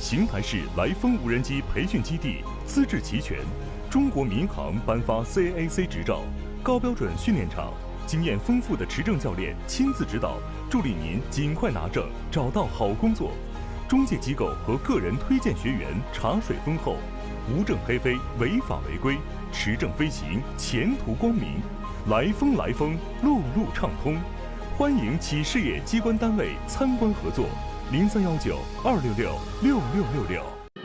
邢台市来风无人机培训基地资质齐全，中国民航颁发 CAAC 执照，高标准训练场，经验丰富的持证教练亲自指导，助力您尽快拿证，找到好工作。中介机构和个人推荐学员茶水丰厚，无证黑飞，违法违规，持证飞行，前途光明。来风，路路畅通。欢迎企事业机关单位参观合作，0319-266-6666。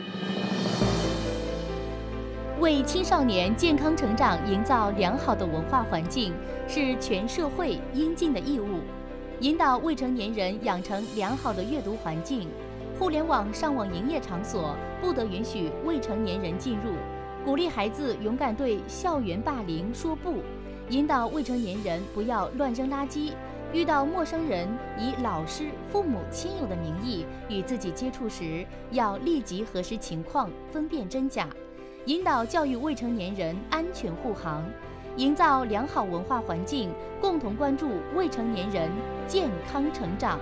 为青少年健康成长营造良好的文化环境，是全社会应尽的义务。引导未成年人养成良好的阅读环境，互联网上网营业场所不得允许未成年人进入，鼓励孩子勇敢对校园霸凌说不，引导未成年人不要乱扔垃圾，遇到陌生人以老师、父母、亲友的名义与自己接触时，要立即核实情况，分辨真假，引导教育未成年人安全护航，营造良好文化环境，共同关注未成年人健康成长。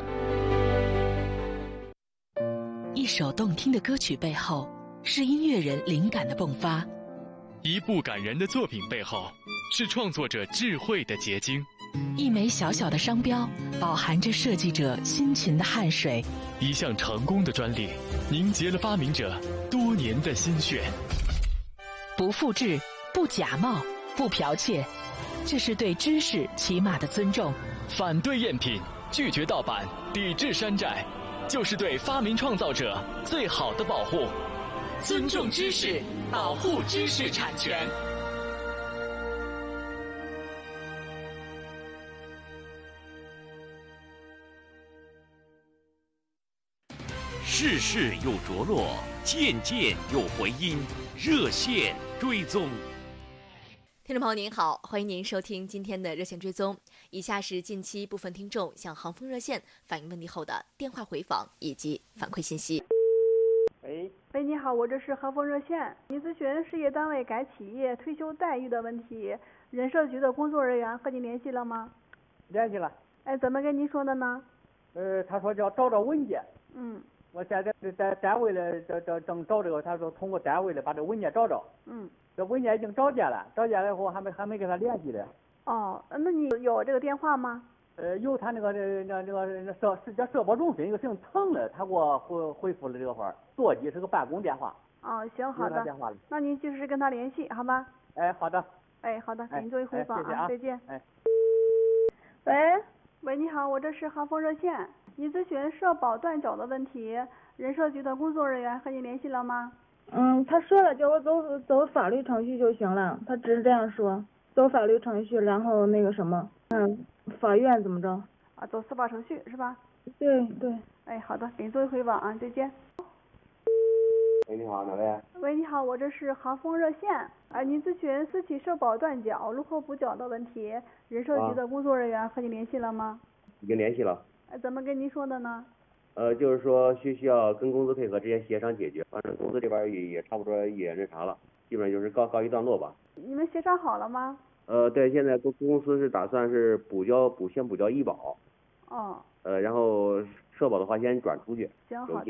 一首动听的歌曲背后，是音乐人灵感的迸发； 一部感人的作品背后，是创作者智慧的结晶。 一枚小小的商标，饱含着设计者辛勤的汗水； 一项成功的专利，凝结了发明者多年的心血。 不复制，不假冒，不剽窃，这是对知识起码的尊重。 反对赝品，拒绝盗版，抵制山寨，就是对发明创造者最好的保护。 尊重知识，保护知识产权。 事事有着落，件件有回音，热线追踪。 听众朋友您好，欢迎您收听今天的热线追踪。以下是近期部分听众向航风热线反映问题后的电话回访以及反馈信息。 喂，你好，我这是航风热线，你咨询事业单位改企业退休待遇的问题，人社局的工作人员和你联系了吗？ 联系了。 哎，怎么跟您说的呢？ 他说叫找找文件。我现在在单位里正找这个，他说通过单位里把这文件找着。这文件已经找见了，找见了以后还没跟他联系的。 哦，那你有这个电话吗？ 有他那个社保中心一个姓滕的，他给我回复了这个话，座机是个办公电话。 哦，行，好的。那您及时跟他联系，好吧？ 哎，好的。 哎，好的，给您做一回访啊，再见。喂，你好，我这是航风热线，你咨询社保断缴的问题，人社局的工作人员和你联系了吗？ 他说了，叫我走法律程序就行了，他只是这样说，走法律程序，然后那个什么，法院怎么着？ 啊，走司法程序是吧？ 对。 哎，好的，给你做一回访啊，再见。 喂，你好，哪位？ 喂，你好，我这是航风热线，您咨询私企社保断缴如何补缴的问题，人社局的工作人员和你联系了吗？ 已经联系了。 怎么跟您说的呢？ 就是说需要跟公司配合，直接协商解决。反正公司这边也差不多也那啥了，基本上就是告一段落吧。 你们协商好了吗？ 对，现在公司是打算是先补交医保。 哦。 然后社保的话先转出去。 行，好的。